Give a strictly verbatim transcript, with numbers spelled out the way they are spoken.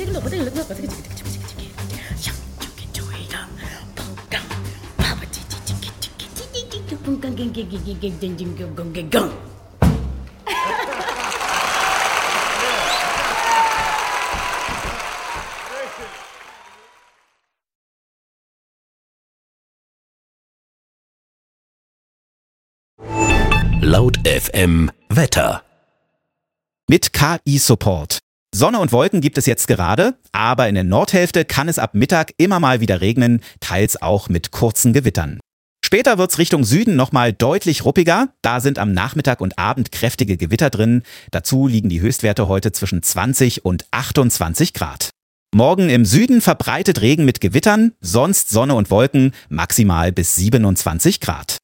Laut F M Wetter. Mit K I-Support. Sonne und Wolken gibt es jetzt gerade, aber in der Nordhälfte kann es ab Mittag immer mal wieder regnen, teils auch mit kurzen Gewittern. Später wird's Richtung Süden nochmal deutlich ruppiger, da sind am Nachmittag und Abend kräftige Gewitter drin. Dazu liegen die Höchstwerte heute zwischen zwanzig und achtundzwanzig Grad. Morgen im Süden verbreitet Regen mit Gewittern, sonst Sonne und Wolken, maximal bis siebenundzwanzig Grad.